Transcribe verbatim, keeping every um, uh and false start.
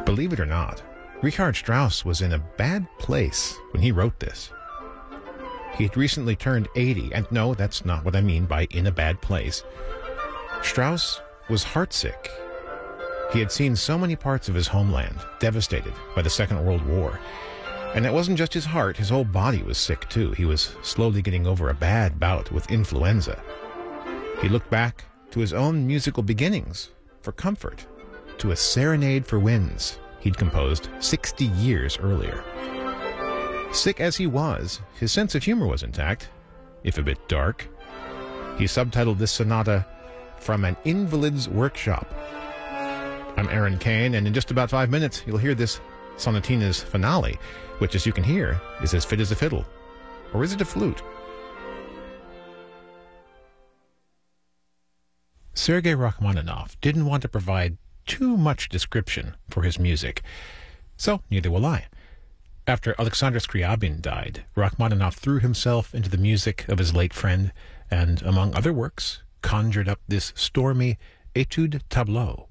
Believe it or not, Richard Strauss was in a bad place when he wrote this. He had recently turned eighty, and no, that's not what I mean by in a bad place. Strauss was heartsick. He had seen so many parts of his homeland devastated by the Second World War. And it wasn't just his heart, his whole body was sick too. He was slowly getting over a bad bout with influenza. He looked back to his own musical beginnings for comfort, to a Serenade for Winds he'd composed sixty years earlier. Sick as he was, his sense of humor was intact, if a bit dark. He subtitled this sonata, From an Invalid's Workshop. I'm Aaron Kane, and in just about five minutes, you'll hear this sonatina's finale, which, as you can hear, is as fit as a fiddle. Or is it a flute? Sergei Rachmaninoff didn't want to provide too much description for his music, so neither will I. After Alexander Scriabin died, Rachmaninoff threw himself into the music of his late friend, and, among other works, conjured up this stormy Etude Tableau.